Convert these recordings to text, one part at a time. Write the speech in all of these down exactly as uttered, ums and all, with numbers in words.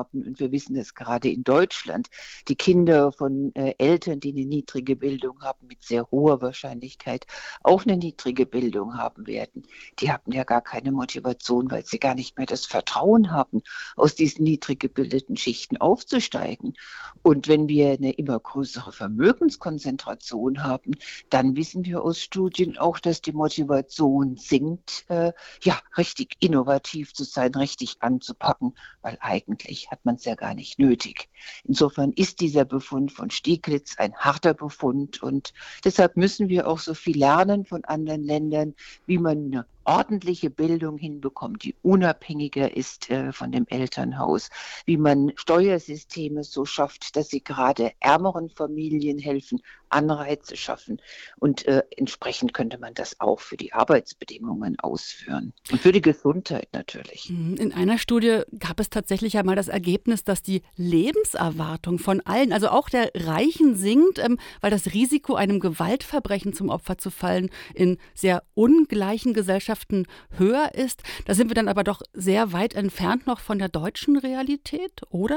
haben. Und wir wissen das gerade in Deutschland. Die Kinder von äh, Eltern, die eine niedrige Bildung haben, mit sehr hoher Wahrscheinlichkeit auch eine niedrige Bildung haben werden. Die haben ja gar keine Motivation, weil sie gar nicht mehr das Vertrauen haben, aus diesen niedrig gebildeten Schichten aufzusteigen. Und wenn wir eine immer größere Vermögenskonzentration haben, dann wissen wir aus Studien auch, dass die Motivation sinkt, äh, ja, richtig innovativ zu sein, richtig anzupacken, weil eigentlich hat man es ja gar nicht nötig. Insofern ist dieser Befund von Stieglitz ein harter Befund und deshalb müssen wir auch so viel lernen von anderen Ländern, wie man eine ordentliche Bildung hinbekommt, die unabhängiger ist äh, von dem Elternhaus, wie man Steuersysteme so schafft, dass sie gerade ärmeren Familien helfen, Anreize schaffen. Und äh, entsprechend könnte man das auch für die Arbeitsbedingungen ausführen und für die Gesundheit natürlich. In einer Studie gab es tatsächlich einmal das Ergebnis, dass die Lebenserwartung von allen, also auch der Reichen, sinkt, ähm, weil das Risiko, einem Gewaltverbrechen zum Opfer zu fallen, in sehr ungleichen Gesellschaften höher ist. Da sind wir dann aber doch sehr weit entfernt noch von der deutschen Realität, oder?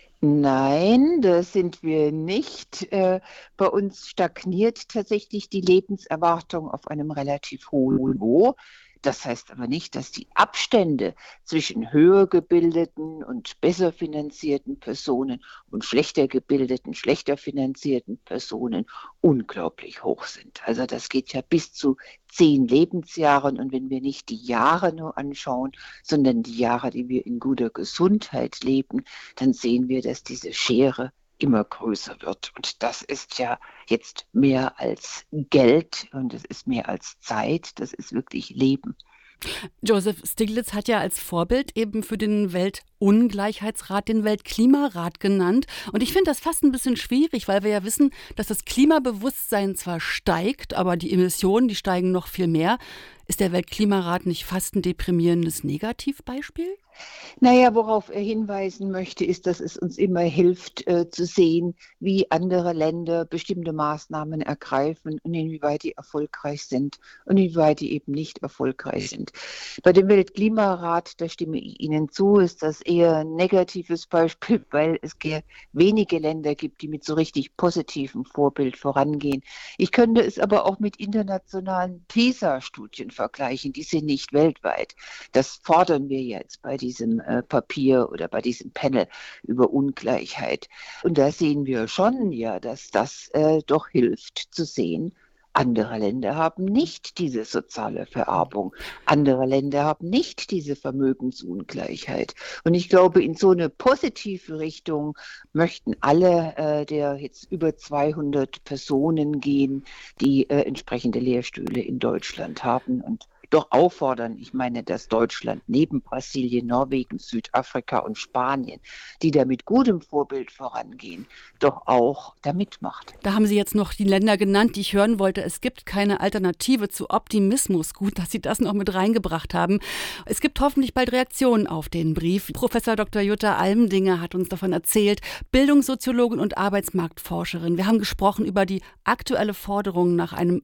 Nein, das sind wir nicht. Äh, bei uns stagniert tatsächlich die Lebenserwartung auf einem relativ hohen Niveau. Das heißt aber nicht, dass die Abstände zwischen höher gebildeten und besser finanzierten Personen und schlechter gebildeten, schlechter finanzierten Personen unglaublich hoch sind. Also das geht ja bis zu zehn Lebensjahren. Und wenn wir nicht die Jahre nur anschauen, sondern die Jahre, die wir in guter Gesundheit leben, dann sehen wir, dass diese Schere immer größer wird. Und das ist ja jetzt mehr als Geld und es ist mehr als Zeit, das ist wirklich Leben. Joseph Stiglitz hat ja als Vorbild eben für den Weltungleichheitsrat den Weltklimarat genannt. Und ich finde das fast ein bisschen schwierig, weil wir ja wissen, dass das Klimabewusstsein zwar steigt, aber die Emissionen, die steigen noch viel mehr. Ist der Weltklimarat nicht fast ein deprimierendes Negativbeispiel? Naja, worauf er hinweisen möchte, ist, dass es uns immer hilft, äh, zu sehen, wie andere Länder bestimmte Maßnahmen ergreifen und inwieweit die erfolgreich sind und inwieweit die eben nicht erfolgreich sind. Bei dem Weltklimarat, da stimme ich Ihnen zu, ist das eher ein negatives Beispiel, weil es wenige Länder gibt, die mit so richtig positivem Vorbild vorangehen. Ich könnte es aber auch mit internationalen PISA-Studien vergleichen, die sind nicht weltweit. Das fordern wir jetzt bei diesem äh, Papier oder bei diesem Panel über Ungleichheit. Und da sehen wir schon ja, dass das äh, doch hilft zu sehen, andere Länder haben nicht diese soziale Vererbung. Andere Länder haben nicht diese Vermögensungleichheit. Und ich glaube, in so eine positive Richtung möchten alle äh, der jetzt über zweihundert Personen gehen, die äh, entsprechende Lehrstühle in Deutschland haben und doch auffordern, ich meine, dass Deutschland neben Brasilien, Norwegen, Südafrika und Spanien, die da mit gutem Vorbild vorangehen, doch auch da mitmacht. Da haben Sie jetzt noch die Länder genannt, die ich hören wollte. Es gibt keine Alternative zu Optimismus. Gut, dass Sie das noch mit reingebracht haben. Es gibt hoffentlich bald Reaktionen auf den Brief. Professor Doktor Jutta Almendinger hat uns davon erzählt, Bildungssoziologin und Arbeitsmarktforscherin. Wir haben gesprochen über die aktuelle Forderung nach einem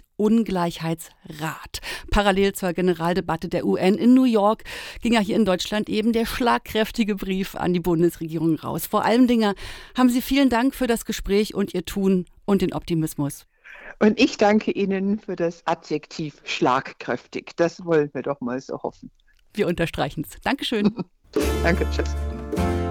Weltungleichheitsrat. Parallel zur Generaldebatte der U N in New York ging ja hier in Deutschland eben der schlagkräftige Brief an die Bundesregierung raus. Frau Almendinger, haben Sie vielen Dank für das Gespräch und Ihr Tun und den Optimismus. Und ich danke Ihnen für das Adjektiv schlagkräftig. Das wollen wir doch mal so hoffen. Wir unterstreichen es. Dankeschön. Danke, tschüss.